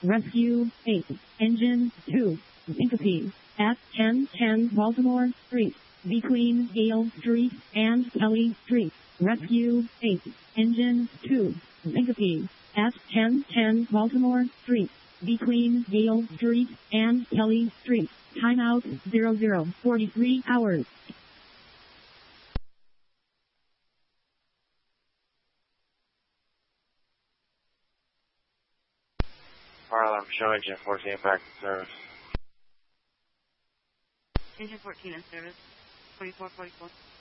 Rescue 8, Engine 2, Syncope, at 1010 Baltimore Street, between Gale Street and Kelly Street. Rescue 8, Engine 2, Syncope, at 1010 Baltimore Street, between Gale Street and Kelly Street. Timeout 0043 hours. Fire alarm show engine 14 back in service. Engine 14 in service. 4444.